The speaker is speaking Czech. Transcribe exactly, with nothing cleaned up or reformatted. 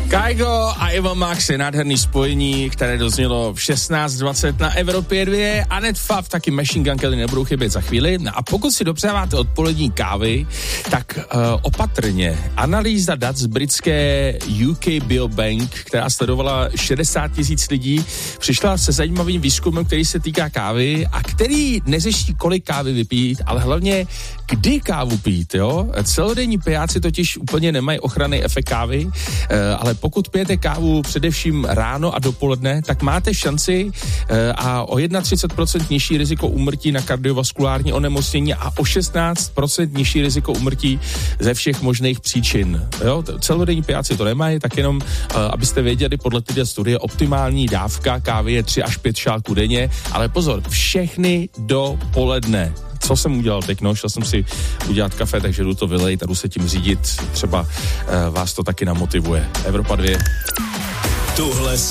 Kygo a Eva Max je nádherný spojení, které doznělo v šestnáct dvacet na Evropě dva. Anet Fav, taky Machine Gun Kelly nebudou chybět za chvíli. No a pokud si dopřáváte odpolední kávy, tak uh, opatrně. Analýza dat z britské U K Biobank, která sledovala šedesát tisíc lidí, přišla se zajímavým výzkumem, který se týká kávy a který neřeší, kolik kávy vypít, ale hlavně kdy kávu pít, jo? Celodenní pijáci totiž úplně nemají ochranný efekt kávy, uh, ale pokud pijete kávu především ráno a dopoledne, tak máte šanci uh, a o třicet jedna procent nižší riziko úmrtí na kardiovaskulární onemocnění a o šestnáct procent nižší riziko úmrtí ze všech možných příčin. Jo? Celodenní pijáci to nemají, tak jenom, uh, abyste věděli, podle této studie optimální dávka kávy je tři až pět šálků denně, ale pozor, všechny dopoledne. Co jsem udělal teď, no, šel jsem si udělat kafe, takže jdu to vylejt a jdu se tím řídit, třeba uh, vás to taky namotivuje. Evropa dva. Tuhle